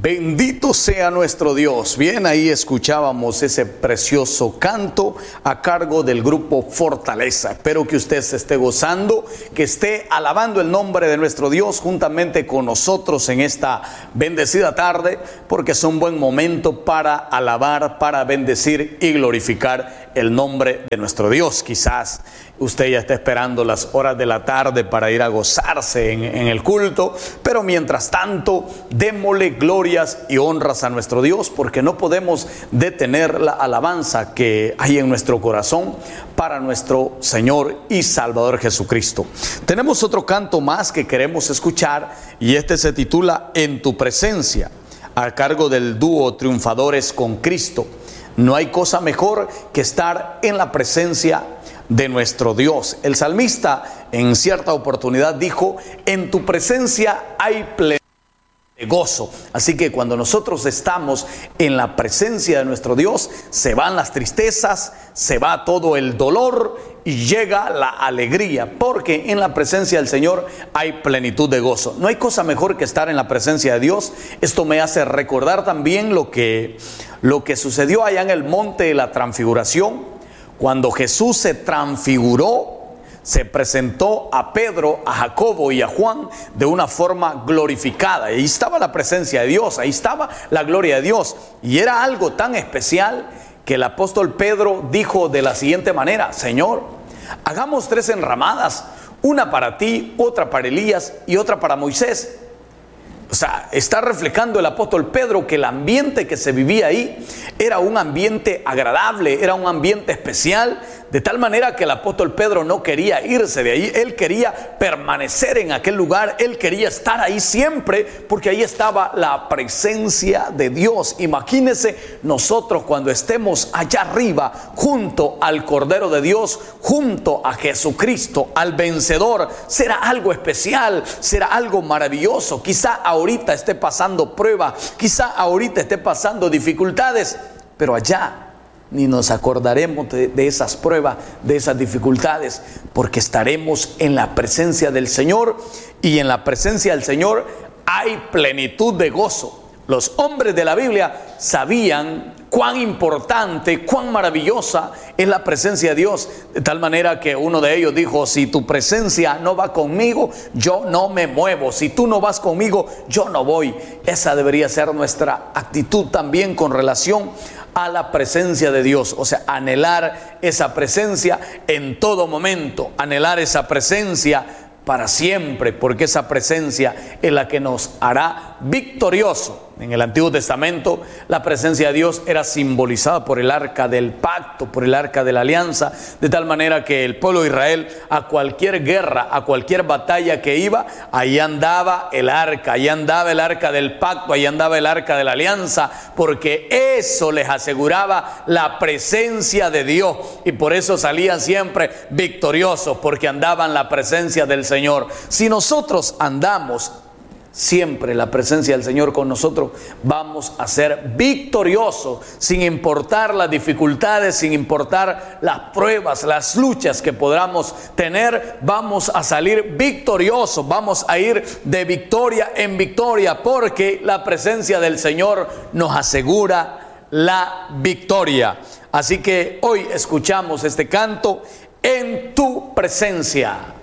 Bendito sea nuestro Dios. Bien, ahí escuchábamos ese precioso canto a cargo del grupo Fortaleza. Espero que usted se esté gozando, que esté alabando el nombre de nuestro Dios juntamente con nosotros en esta bendecida tarde, porque es un buen momento para alabar, para bendecir y glorificar el nombre de nuestro Dios. Quizás usted ya está esperando las horas de la tarde para ir a gozarse en el culto, pero mientras tanto, démosle glorias y honras a nuestro Dios, porque no podemos detener la alabanza que hay en nuestro corazón para nuestro Señor y Salvador Jesucristo. Tenemos otro canto más que queremos escuchar, y este se titula En tu presencia, a cargo del dúo Triunfadores con Cristo. No hay cosa mejor que estar en la presencia de nuestro Dios. El salmista en cierta oportunidad dijo: en tu presencia hay plenitud de gozo. Así que cuando nosotros estamos en la presencia de nuestro Dios, se van las tristezas, se va todo el dolor y llega la alegría, porque en la presencia del Señor hay plenitud de gozo. No hay cosa mejor que estar en la presencia de Dios. Esto me hace recordar también lo que sucedió allá en el monte de la transfiguración, cuando Jesús se transfiguró. Se presentó a Pedro, a Jacobo y a Juan de una forma glorificada. Ahí estaba la presencia de Dios, ahí estaba la gloria de Dios. Y era algo tan especial que el apóstol Pedro dijo de la siguiente manera: Señor, hagamos 3 enramadas, una para ti, otra para Elías y otra para Moisés. O sea, está reflejando el apóstol Pedro que el ambiente que se vivía ahí era un ambiente agradable, era un ambiente especial, de tal manera que el apóstol Pedro no quería irse de ahí. Él quería permanecer en aquel lugar, él quería estar ahí siempre, porque ahí estaba la presencia de Dios. Imagínense nosotros cuando estemos allá arriba, junto al Cordero de Dios, junto a Jesucristo, al vencedor. Será algo especial, será algo maravilloso. Quizá ahorita esté pasando prueba, quizá ahorita esté pasando dificultades, pero allá ni nos acordaremos de esas pruebas, de esas dificultades, porque estaremos en la presencia del Señor, y en la presencia del Señor hay plenitud de gozo. Los hombres de la Biblia sabían cuán importante, cuán maravillosa es la presencia de Dios, de tal manera que uno de ellos dijo: si tu presencia no va conmigo, yo no me muevo. Si tú no vas conmigo, yo no voy. Esa debería ser nuestra actitud también con relación a la presencia de Dios. O sea, anhelar esa presencia en todo momento, anhelar esa presencia para siempre, porque esa presencia es la que nos hará victorioso. En el Antiguo Testamento la presencia de Dios era simbolizada por el arca del pacto, por el arca de la alianza, de tal manera que el pueblo de Israel, a cualquier guerra, a cualquier batalla que iba, ahí andaba el arca del pacto, ahí andaba el arca de la alianza, porque eso les aseguraba la presencia de Dios, y por eso salían siempre victoriosos, porque andaban la presencia del Señor. Si nosotros andamos siempre la presencia del Señor con nosotros, vamos a ser victoriosos, sin importar las dificultades, sin importar las pruebas, las luchas que podamos tener. Vamos a salir victoriosos, vamos a ir de victoria en victoria, porque la presencia del Señor nos asegura la victoria. Así que hoy escuchamos este canto: en tu presencia.